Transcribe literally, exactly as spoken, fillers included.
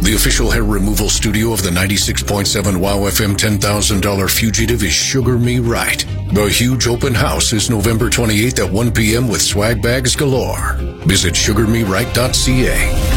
The official hair removal studio of the ninety-six point seven WOW F M ten thousand dollars Fugitive is Sugar Me Right. The huge open house is November twenty-eighth at one p.m. with swag bags galore. Visit sugar me right dot c a.